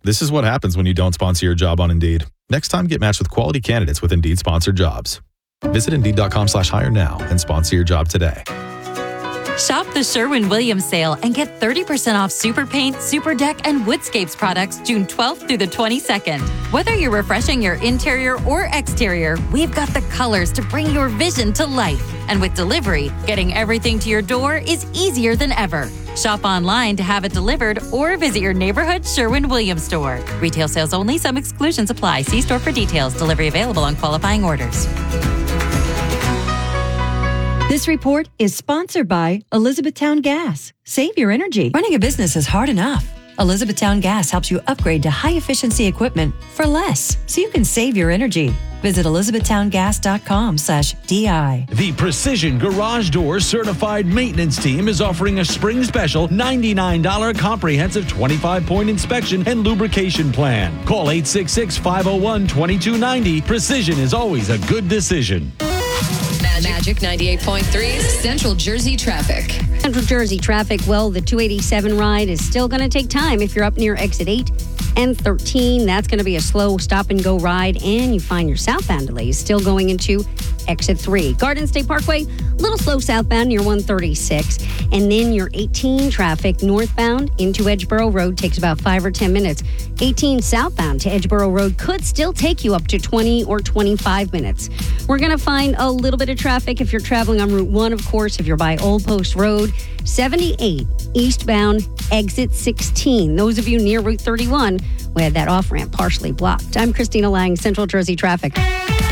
This is what happens when you don't sponsor your job on Indeed. Next time, get matched with quality candidates with Indeed sponsored jobs. Visit Indeed.com/hire now and sponsor your job today. Shop the Sherwin-Williams sale and get 30% off Super Paint, Super Deck, and Woodscapes products June 12th through the 22nd. Whether you're refreshing your interior or exterior, we've got the colors to bring your vision to life. And with delivery, getting everything to your door is easier than ever. Shop online to have it delivered or visit your neighborhood Sherwin-Williams store. Retail sales only. Some exclusions apply. See store for details. Delivery available on qualifying orders. This report is sponsored by Elizabethtown Gas. Save your energy. Running a business is hard enough. Elizabethtown Gas helps you upgrade to high-efficiency equipment for less, so you can save your energy. Visit elizabethtowngas.com/DI. The Precision Garage Door Certified Maintenance Team is offering a spring special $99 comprehensive 25-point inspection and lubrication plan. Call 866-501-2290. Precision is always a good decision. Magic 98.3 Central Jersey traffic. Central Jersey traffic, well, the 287 ride is still going to take time if you're up near exit 8 and 13. That's going to be a slow stop and go ride, and you find your southbound delays still going into exit 3. Garden State Parkway, a little slow southbound near 136. And then your 18 traffic northbound into Edgeboro Road takes about 5 or 10 minutes. 18 southbound to Edgeboro Road could still take you up to 20 or 25 minutes. We're going to find a little bit of traffic if you're traveling on Route 1, of course, if you're by Old Post Road. 78 eastbound, exit 16. Those of you near Route 31, we had that off-ramp partially blocked. I'm Christina Lang, Central Jersey Traffic.